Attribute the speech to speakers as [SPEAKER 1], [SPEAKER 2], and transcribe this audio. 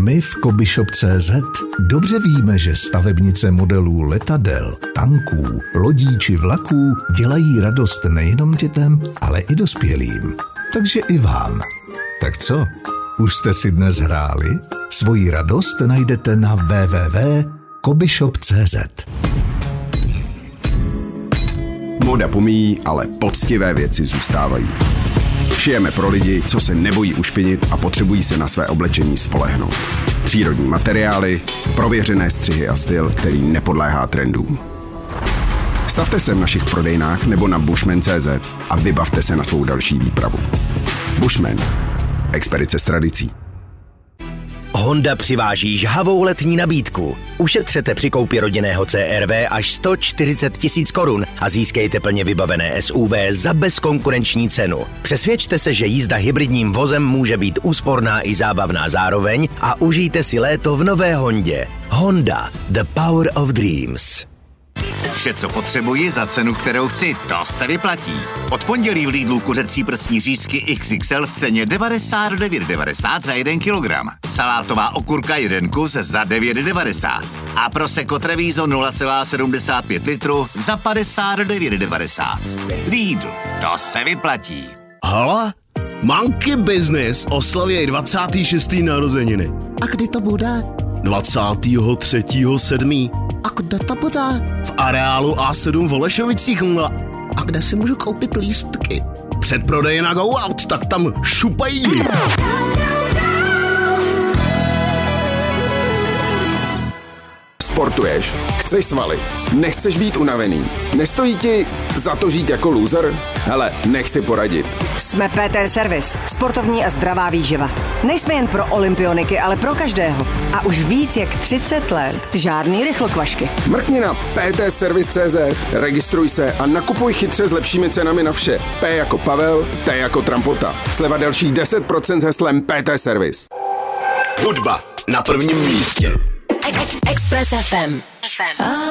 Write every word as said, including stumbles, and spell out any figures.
[SPEAKER 1] My v Kobyshop tečka cé zet dobře víme, že stavebnice modelů letadel, tanků, lodí či vlaků dělají radost nejenom dětem, ale i dospělým. Takže i vám. Tak co? Už jste si dnes hráli? Svoji radost najdete na w w w tečka kobyshop tečka cé zet.
[SPEAKER 2] Móda pomíjí, ale poctivé věci zůstávají. Šijeme pro lidi, co se nebojí ušpinit a potřebují se na své oblečení spolehnout. Přírodní materiály, prověřené střihy a styl, který nepodléhá trendům. Stavte se v našich prodejnách nebo na bushman tečka cé zet a vybavte se na svou další výpravu. Bushman. Expedice s tradicí.
[SPEAKER 3] Honda přiváží žhavou letní nabídku. Ušetřete při koupi rodinného C R V až sto čtyřicet tisíc korun a získejte plně vybavené S U V za bezkonkurenční cenu. Přesvědčte se, že jízda hybridním vozem může být úsporná i zábavná zároveň a užijte si léto v nové Hondě. Honda. The Power of Dreams.
[SPEAKER 4] Vše, co potřebuji za cenu, kterou chci, to se vyplatí. Od pondělí v Lidlu kuřecí prsní řízky X X L v ceně devadesát devět devadesát za jeden kilogram. Salátová okurka jeden kus za devět devadesát. A Prosecco Treviso nula celá sedmdesát pět litru za padesát devět devadesát. Lidl, to se vyplatí.
[SPEAKER 5] Hala? Monkey Business oslaví dvacáté šesté narozeniny.
[SPEAKER 6] A kdy to bude?
[SPEAKER 5] dvacátého třetího sedmého
[SPEAKER 6] A kde to bude?
[SPEAKER 5] V areálu A sedm v Olešovicích.
[SPEAKER 6] A kde si můžu koupit lístky?
[SPEAKER 5] Předprodeje na Go Out, tak tam šupají.
[SPEAKER 2] Sportuješ? Chceš svaly? Nechceš být unavený? Nestojí ti za to žít jako loser? Hele, nech si poradit.
[SPEAKER 7] Jsme P T Service, sportovní a zdravá výživa. Nejsme jen pro olympioniky, ale pro každého. A už víc jak třicet let žádný rychlokvašky.
[SPEAKER 2] Mrkni na P T Service tečka cé zet, registruj se a nakupuj chytře s lepšími cenami na vše. P jako Pavel, T jako Trampota. Sleva dalších deset procent s heslem P T Service.
[SPEAKER 5] Hudba na prvním místě.
[SPEAKER 8] Express F M.